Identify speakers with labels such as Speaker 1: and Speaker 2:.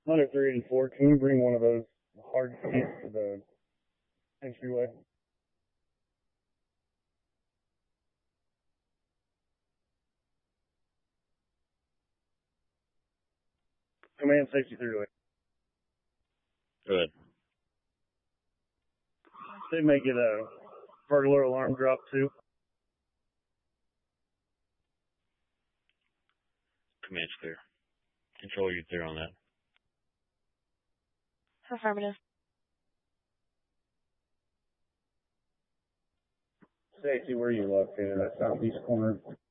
Speaker 1: Hunter 384, can you bring one of those hard seats to the entryway? Command 63.
Speaker 2: Good.
Speaker 1: They may get a burglar alarm drop too.
Speaker 2: Command's clear. Control, you clear on that.
Speaker 3: Affirmative.
Speaker 1: Stacy, where are you located? At southeast corner.